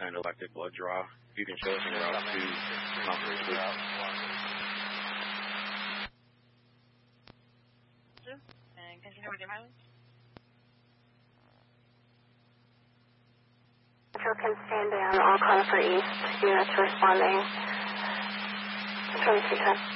anaphylactic blood draw. If you can show us in route 2, Conference, please. And continue with your mileage. Metro can stand down, all Conifer East units responding. 2310.